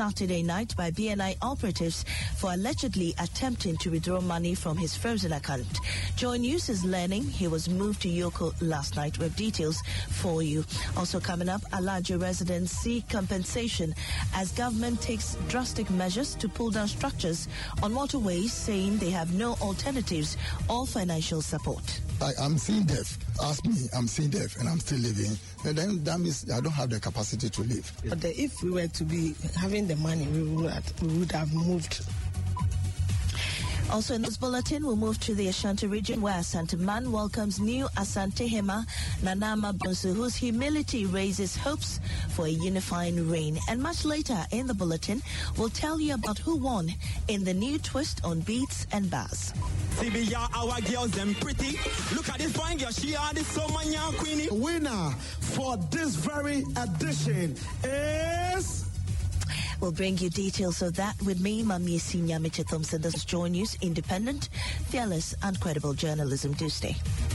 Saturday night by BNI operatives for allegedly attempting to withdraw money from his frozen account. Joy News is learning he was moved to Yoko last night. With details for you. Also coming up, Alajo residents seek compensation as government takes drastic measures to pull down structures on waterways, saying they have no alternatives or financial support. I'm seeing death. Ask me, I'm seeing death and I'm still living. And then that means I don't have the capacity to live. But if we were to be having the money, we would have moved. Also in this bulletin, we'll move to the Ashanti region where Asante Man welcomes new Asante Hema Nanama Bonsu, whose humility raises hopes for a unifying reign. And much later in the bulletin, we'll tell you about who won in the new twist on beats and bars. CBR, our girls, them pretty. Look at this fine girl, she are the Somanya Queenie. Winner for this very edition is... We'll bring you details of that with me, Mami Sinya Mitchell Thompson. This is Joy News, independent, fearless, and credible journalism. Do stay.